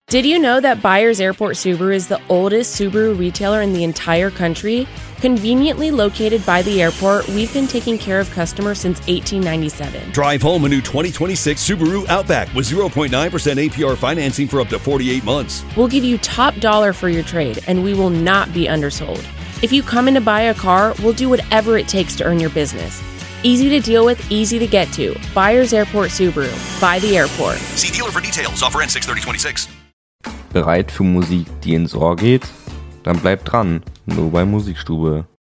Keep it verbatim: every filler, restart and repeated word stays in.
Did you know that Byers Airport Subaru is the oldest Subaru retailer in the entire country? Conveniently located by the airport, we've been taking care of customers since eighteen ninety-seven. Drive home a new twenty twenty-six Subaru Outback with zero point nine percent A P R financing for up to forty-eight months. We'll give you top dollar for your trade, and we will not be undersold. If you come in to buy a car, we'll do whatever it takes to earn your business. Easy to deal with, easy to get to. Byers Airport Subaru. By the airport. See dealer for details. Offer ends six thirty twenty-six. Bereit für Musik, die ins Ohr geht? Dann bleibt dran, nur bei Musikstube.